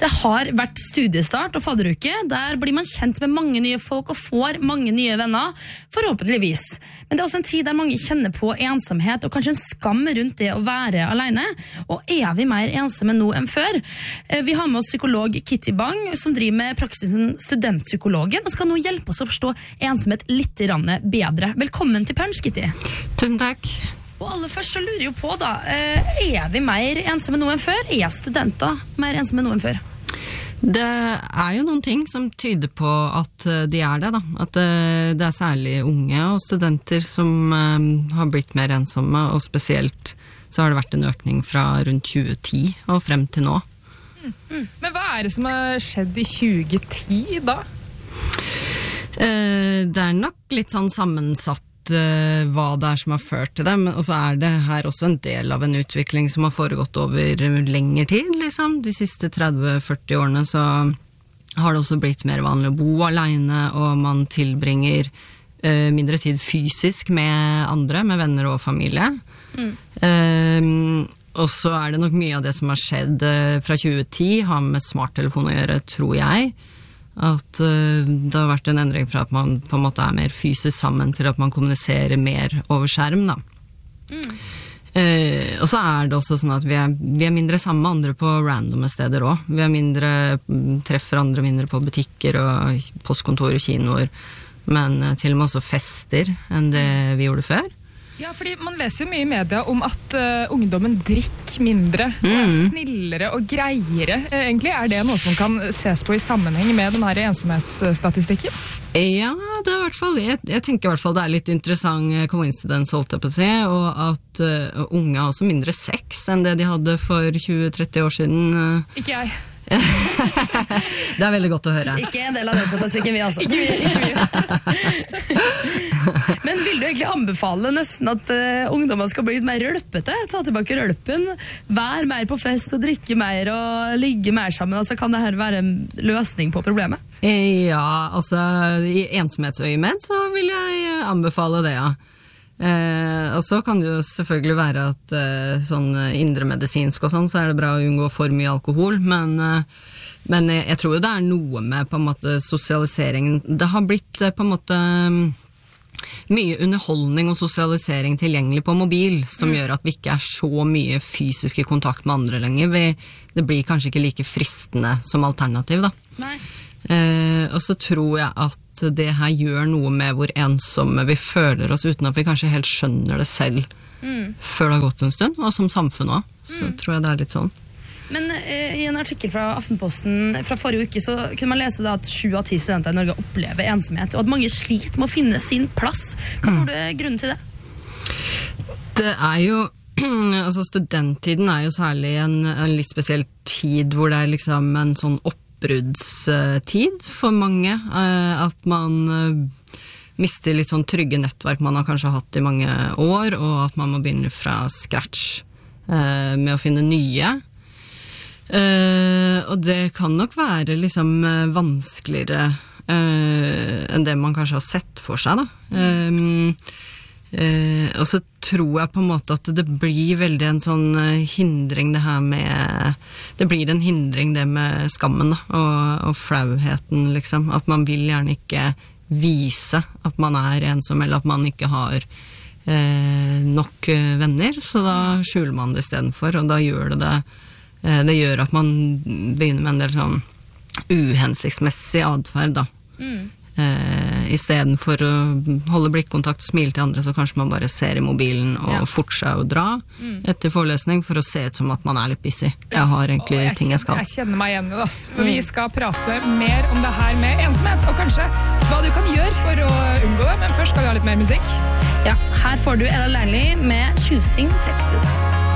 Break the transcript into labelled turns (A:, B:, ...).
A: Det har vært studiestart og fadderuke. Der blir man kjent med mange nye folk og får mange nye venner, forhåpentligvis. Men det er også en tid der mange kjenner på ensomhet og kanskje en skam rundt det å være alene. Og er vi mer ensomme nå enn før? Vi har med oss psykolog Kitty Bang, som driver med praksisen Studentpsykologen, og skal nå hjelpe oss å forstå ensomhet litt bedre. Velkommen til Punch, Kitty.
B: Tusen takk.
A: Og aller først så lurer jeg jo på da, er vi mer ensomme nå enn før? Er studenter mer ensomme nå enn før?
B: Det er jo noen ting som tyder på at de er det da. At det er særlig unge og studenter som har blitt mer ensomme, og spesielt så har det vært en økning fra rundt 2010 og frem til nå.
C: Men hva er det som har skjedd i 2010 da?
B: Det er nok litt sånn sammensatt hva det er som har ført til det, og så er det her også en del av en utvikling som har foregått over lengre tid, liksom. De siste 30-40 årene så har det også blitt mer vanlig å bo alene, og man tilbringer mindre tid fysisk med andre, med venner og familie. Og så er det nok mye av det som har skjedd fra 2010 har med smarttelefon å gjøre, tror jeg. At det har vært en endring fra at man på en måte er mer fysisk sammen til at man kommuniserer mer over skjerm da. Og så er det også sånn at vi er mindre sammen med andre på randomme steder også. Vi er treffer andre mindre på butikker og postkontor og kinoer, men til og med også fester enn det vi gjorde før.
C: Ja, fordi man leser jo mye i media om at ungdommen drikker mindre, og er snillere og greiere. Egentlig er det noe som kan ses på i sammenheng med den her ensomhetsstatistikken?
B: Ja, det er i hvert fall, jeg tenker i hvert fall det er litt interessant coincidence, holdt jeg på å si, og at unge har også mindre sex enn det de hadde for 20-30 år siden.
C: Ikke jeg.
B: Det er veldig godt å høre.
A: Ikke en del av det statistikken vi altså.
C: Ikke vi.
A: Men vil du egentlig anbefale nesten at ungdommer skal bli litt mer rølpete? Ta tilbake rølpen, være mer på fest og drikke mer og ligge mer sammen, altså kan det her være en løsning på problemet?
B: Ja, altså i ensomhetsøyemed så vil jeg anbefale det, ja. Og så kan det jo selvfølgelig være at sånn indremedisinsk og sånn, så er det bra å unngå for mye alkohol, men jeg tror jo det er noe med på en måte sosialiseringen. Det har blitt på en måte mye underholdning og sosialisering tilgjengelig på mobil, som gjør at vi ikke er så mye fysisk i kontakt med andre lenger. Det blir kanskje ikke like fristende som alternativ da.
A: Nei.
B: Og så tror jeg at det her gjør noe med hvor ensomme vi føler oss uten at vi kanskje helt skjønner det selv før det har gått en stund, og som samfunn også. Så tror jeg det er litt sånn.
A: Men i en artikkel fra Aftenposten fra forrige uke så kunne man lese da at 7 av 10 studenter i Norge opplever ensomhet, og at mange sliter med å finne sin plass. Hva tror du er grunnen til det?
B: Det er jo altså studenttiden er jo særlig en litt spesiell tid hvor det er liksom en sånn oppbruddstid for mange, at man mister litt sånn trygge nettverk man har kanskje hatt i mange år, og at man må begynne fra scratch med å finne nye. Og det kan nok være liksom vanskeligere enn det man kanskje har sett for seg da. Og så tror jeg på en måte at det blir veldig en sånn hindring det blir en hindring det med skammen da, og flauheten liksom, at man vil gjerne ikke vise at man er ensom, eller at man ikke har nok venner, så da skjuler man det i stedet for, og da gjør det gjør at man begynner med en del sånn uhensiktsmessig adferd da. I stedet for å holde blikkontakt og smile til andre, så kanskje man bare ser i mobilen og fortsetter å dra etter forelesning for å se ut som at man er litt busy. Jeg har egentlig ting jeg skal.
C: Jeg kjenner meg igjen i det, for vi skal prate mer om det her med ensomhet, og kanskje hva du kan gjøre for å unngå det, men først skal vi ha litt mer musikk.
A: Ja, her får du Ella Langley med Choosing Texas.